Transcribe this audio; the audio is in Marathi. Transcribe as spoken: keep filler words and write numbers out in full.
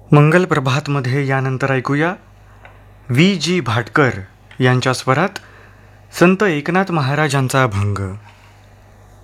मंगल प्रभातमध्ये यानंतर ऐकूया व्ही जी भाटकर यांच्या स्वरात संत एकनाथ महाराजांचा अभंग.